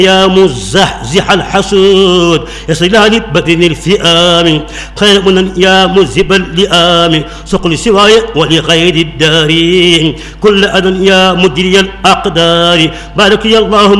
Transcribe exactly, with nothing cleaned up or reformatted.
يا مزحزح الحسود يصلان بدن الفئام خير من يا مذهب اللئام سقل سواي ولغير الدارين كل أذى يا مدري الأقدار بارك يا اللهم